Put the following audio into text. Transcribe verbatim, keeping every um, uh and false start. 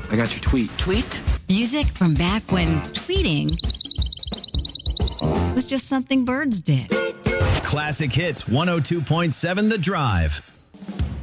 I got your tweet. Tweet? Music from back when tweeting was just something birds did. Classic Hits one oh two point seven The Drive.